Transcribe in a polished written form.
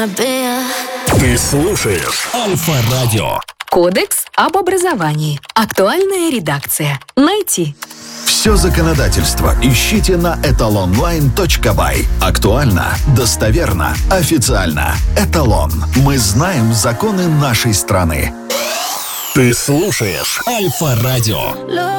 Ты слушаешь Альфа-радио. Кодекс об образовании. Актуальная редакция. Найти. Все законодательство ищите на etalonline.by. Актуально, достоверно, официально. Эталон. Мы знаем законы нашей страны. Ты слушаешь Альфа-радио.